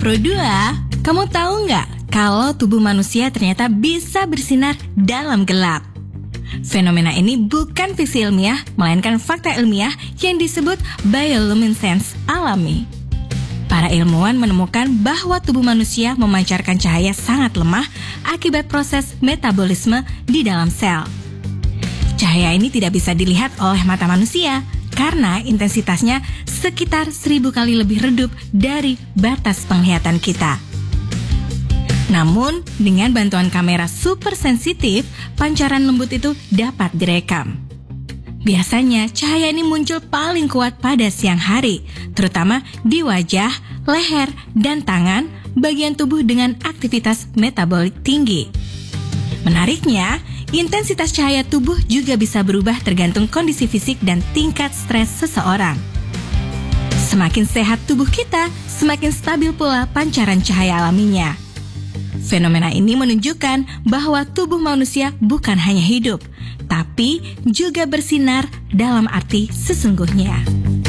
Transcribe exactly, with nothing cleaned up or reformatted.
Pro dua, kamu tahu nggak kalau tubuh manusia ternyata bisa bersinar dalam gelap? Fenomena ini bukan fiksi ilmiah, melainkan fakta ilmiah yang disebut bioluminescence alami. Para ilmuwan menemukan bahwa tubuh manusia memancarkan cahaya sangat lemah akibat proses metabolisme di dalam sel. Cahaya ini tidak bisa dilihat oleh mata manusia karena intensitasnya sekitar seribu kali lebih redup dari batas penglihatan kita. Namun, dengan bantuan kamera super sensitif, pancaran lembut itu dapat direkam. Biasanya, cahaya ini muncul paling kuat pada siang hari, terutama di wajah, leher, dan tangan, bagian tubuh dengan aktivitas metabolik tinggi. Menariknya, intensitas cahaya tubuh juga bisa berubah tergantung kondisi fisik dan tingkat stres seseorang. Semakin sehat tubuh kita, semakin stabil pula pancaran cahaya alaminya. Fenomena ini menunjukkan bahwa tubuh manusia bukan hanya hidup, tapi juga bersinar dalam arti sesungguhnya.